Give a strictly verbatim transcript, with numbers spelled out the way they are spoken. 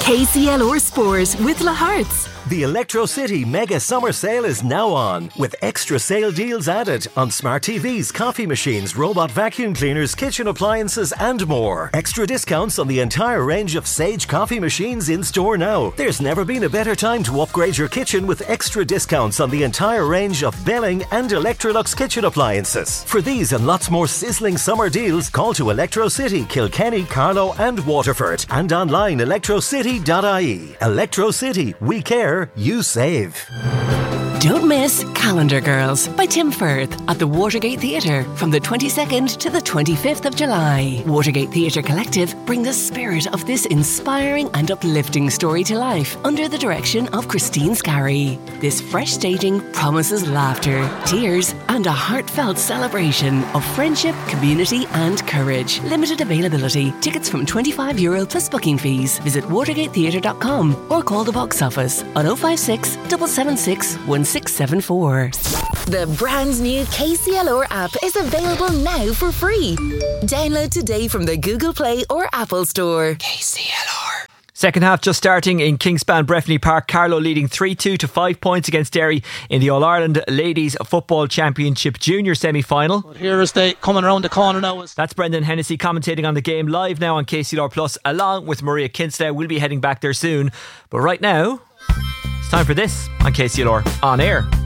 K C L R Sport with La Hearts. The Electro City Mega Summer Sale is now on, with extra sale deals added on smart T Vs, coffee machines, robot vacuum cleaners, kitchen appliances and more. Extra discounts on the entire range of Sage coffee machines in store now. There's never been a better time to upgrade your kitchen with extra discounts on the entire range of Belling and Electrolux kitchen appliances. For these and lots more sizzling summer deals, call to Electro City, Kilkenny, Carlow and Waterford, and online electro city dot I E. Electro City, we care, you save. Don't miss Calendar Girls by Tim Firth at the Watergate Theatre from the twenty-second to the twenty-fifth of July. Watergate Theatre Collective bring the spirit of this inspiring and uplifting story to life under the direction of Christine Scarry. This fresh staging promises laughter, tears and a heartfelt celebration of friendship, community and courage. Limited availability. Tickets from twenty-five euro plus booking fees. Visit watergate theatre dot com or call the box office on oh five six, seven seven six, one six seven four. The brand new K C L R app is available now for free. Download today from the Google Play or Apple Store. K C L R. Second half just starting in Kingspan Breffni Park. Carlow leading three two to five points against Derry in the All-Ireland Ladies Football Championship Junior semi-final. But here is they coming around the corner now. That's Brendan Hennessy commentating on the game live now on K C L R Plus along with Maria Kinstow. We'll be heading back there soon. But right now, it's time for this on K C L R On Air.